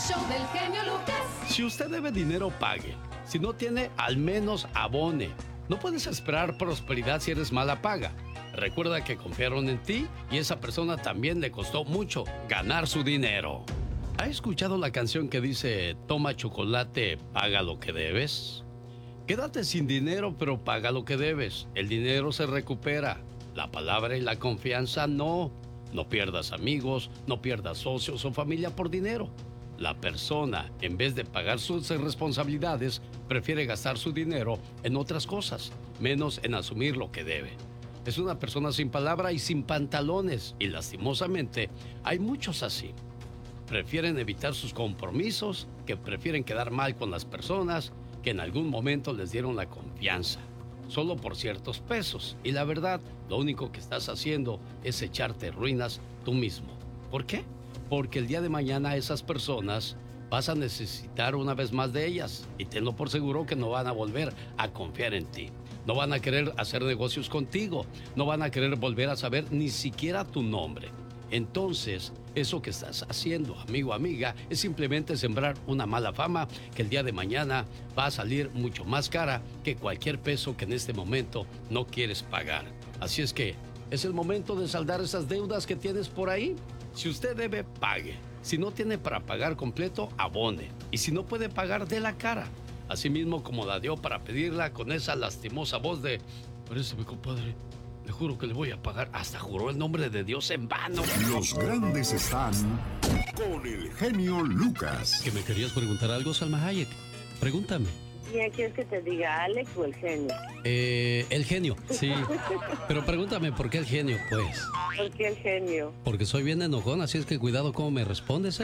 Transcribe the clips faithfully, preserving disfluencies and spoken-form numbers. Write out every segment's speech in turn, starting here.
show del genio Lucas. Si usted debe dinero, pague. Si no tiene, al menos abone. No puedes esperar prosperidad si eres mala paga. Recuerda que confiaron en ti y esa persona también le costó mucho ganar su dinero. ¿Ha escuchado la canción que dice toma chocolate, paga lo que debes? Quédate sin dinero, pero paga lo que debes. El dinero se recupera. La palabra y la confianza no. No pierdas amigos, no pierdas socios o familia por dinero. La persona, en vez de pagar sus responsabilidades, prefiere gastar su dinero en otras cosas, menos en asumir lo que debe. Es una persona sin palabra y sin pantalones, y lastimosamente hay muchos así. Prefieren evitar sus compromisos, que prefieren quedar mal con las personas que en algún momento les dieron la confianza, solo por ciertos pesos. Y la verdad, lo único que estás haciendo es echarte ruinas tú mismo. ¿Por qué? Porque el día de mañana esas personas vas a necesitar una vez más de ellas y tenlo por seguro que no van a volver a confiar en ti. No van a querer hacer negocios contigo, no van a querer volver a saber ni siquiera tu nombre. Entonces, eso que estás haciendo, amigo o amiga, es simplemente sembrar una mala fama que el día de mañana va a salir mucho más cara que cualquier peso que en este momento no quieres pagar. Así es que es el momento de saldar esas deudas que tienes por ahí. Si usted debe, pague. Si no tiene para pagar completo, abone. Y si no puede pagar, dé la cara. Así mismo como la dio para pedirla con esa lastimosa voz de: parece, mi compadre, le juro que le voy a pagar. Hasta juró el nombre de Dios en vano. Los grandes están con el genio Lucas. ¿Que me querías preguntar algo, Salma Hayek? Pregúntame. ¿Quién quieres que te diga, Alex o el genio? Eh, el genio, sí. Pero pregúntame por qué el genio, pues. ¿Por qué el genio? Porque soy bien enojón, así es que cuidado cómo me respondes, ¿eh?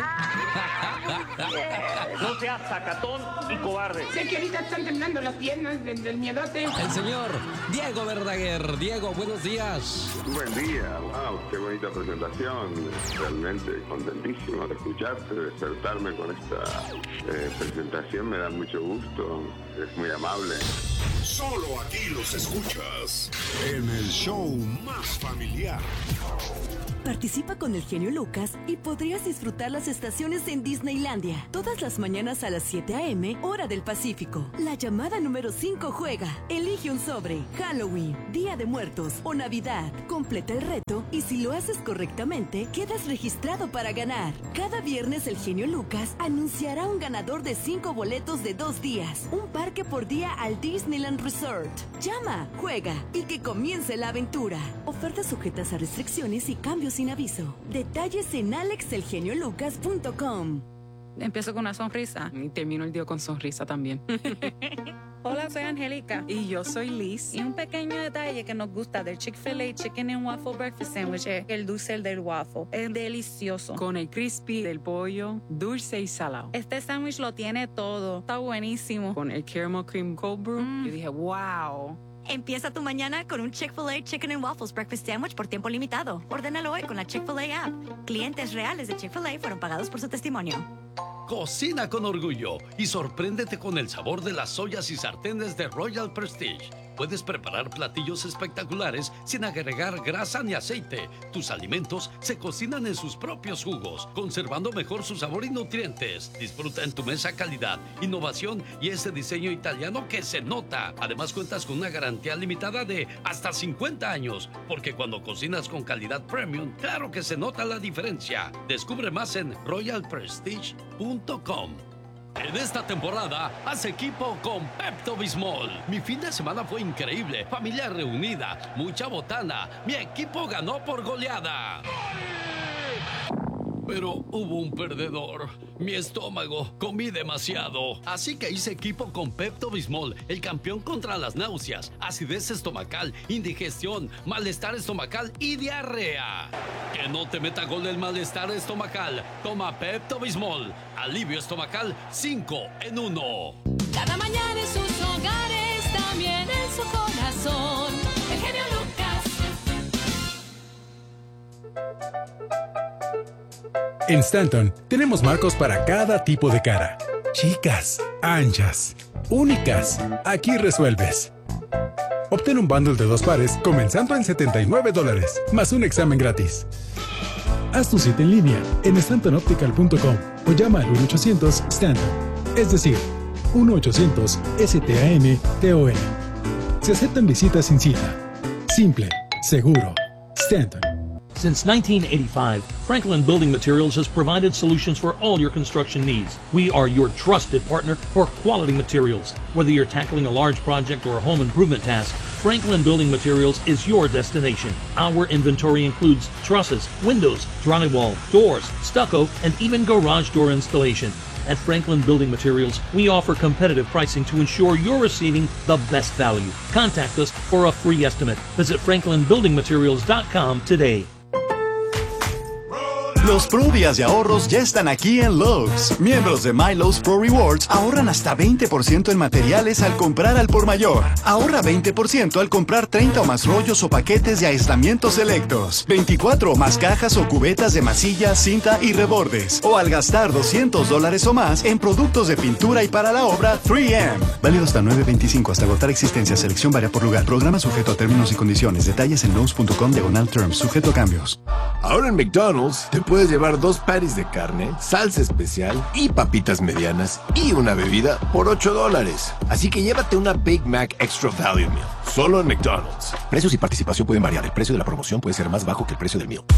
No seas sacatón y cobarde. Sé que ahorita están temblando las piernas del, del miedote. El señor Diego Verdaguer. Diego, buenos días. Buen día, wow, qué bonita presentación. Realmente contentísimo de escucharte, de despertarme con esta eh, presentación, me da mucho gusto. Es muy amable. Solo aquí los escuchas en el show más familiar. Participa con el genio Lucas y podrías disfrutar las estaciones en Disneylandia. Todas las mañanas a las siete a eme, hora del Pacífico. La llamada número cinco juega. Elige un sobre, Halloween, Día de Muertos o Navidad. Completa el reto y si lo haces correctamente, quedas registrado para ganar. Cada viernes el genio Lucas anunciará un ganador de cinco boletos de dos días. Un parque por día al Disneyland Resort. Llama, juega y que comience la aventura. Ofertas sujetas a restricciones y cambios sin aviso. Detalles en alex el genio lucas punto com. Empiezo con una sonrisa y termino el día con sonrisa también. Hola, soy Angélica. Y yo soy Liz. Y un pequeño detalle que nos gusta del Chick-fil-A Chicken and Waffle Breakfast Sandwich es el dulce del waffle. Es delicioso. Con el crispy del pollo, dulce y salado. Este sándwich lo tiene todo. Está buenísimo. Con el caramel cream cold brew, Mm. yo dije, wow. Empieza tu mañana con un Chick-fil-A Chicken and Waffles Breakfast Sandwich por tiempo limitado. Ordénalo hoy con la Chick-fil-A app. Clientes reales de Chick-fil-A fueron pagados por su testimonio. Cocina con orgullo y sorpréndete con el sabor de las ollas y sartenes de Royal Prestige. Puedes preparar platillos espectaculares sin agregar grasa ni aceite. Tus alimentos se cocinan en sus propios jugos, conservando mejor su sabor y nutrientes. Disfruta en tu mesa calidad, innovación y ese diseño italiano que se nota. Además cuentas con una garantía limitada de hasta cincuenta años, porque cuando cocinas con calidad premium, claro que se nota la diferencia. Descubre más en royal prestige punto com. En esta temporada, haz equipo con Pepto-Bismol. Mi fin de semana fue increíble. Familia reunida, mucha botana. Mi equipo ganó por goleada. Pero hubo un perdedor. Mi estómago. Comí demasiado. Así que hice equipo con Pepto-Bismol, el campeón contra las náuseas, acidez estomacal, indigestión, malestar estomacal y diarrea. Que no te meta gol el malestar estomacal. Toma Pepto-Bismol. Alivio estomacal cinco en uno. Cada mañana en sus hogares, también en su corazón. El genio Lucas. En Stanton tenemos marcos para cada tipo de cara. Chicas, anchas, únicas. Aquí resuelves. Obtén un bundle de dos pares comenzando en setenta y nueve dólares, más un examen gratis. Haz tu cita en línea en stanton optical punto com o llama al uno ochocientos Stanton, es decir, uno ochocientos S T A N T O N. Se aceptan visitas sin cita. Simple, seguro. Stanton. Since nineteen eighty-five, Franklin Building Materials has provided solutions for all your construction needs. We are your trusted partner for quality materials. Whether you're tackling a large project or a home improvement task, Franklin Building Materials is your destination. Our inventory includes trusses, windows, drywall, doors, stucco, and even garage door installation. At Franklin Building Materials, we offer competitive pricing to ensure you're receiving the best value. Contact us for a free estimate. Visit franklin building materials dot com today. Los Pro Días de ahorros ya están aquí en Lowe's. Miembros de MyLowe's Pro Rewards ahorran hasta veinte por ciento en materiales al comprar al por mayor. Ahorra veinte por ciento al comprar treinta o más rollos o paquetes de aislamientos selectos, veinticuatro o más cajas o cubetas de masilla, cinta y rebordes. O al gastar doscientos dólares o más en productos de pintura y para la obra tres eme. Válido hasta nueve veinticinco hasta agotar existencia. Selección varía por lugar. Programa sujeto a términos y condiciones. Detalles en lowes punto com diagonal terms. Sujeto a cambios. Ahora en McDonald's te puedes llevar dos patties de carne, salsa especial y papitas medianas y una bebida por ocho dólares. Así que llévate una Big Mac Extra Value Meal. Solo en McDonald's. Precios y participación pueden variar. El precio de la promoción puede ser más bajo que el precio del meal.